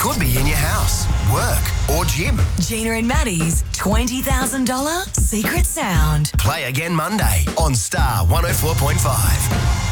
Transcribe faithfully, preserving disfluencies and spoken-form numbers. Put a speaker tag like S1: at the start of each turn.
S1: could be in your house, work or gym.
S2: Gina and Maddie's twenty thousand dollars Secret Sound.
S1: Play again Monday on Star one oh four point five.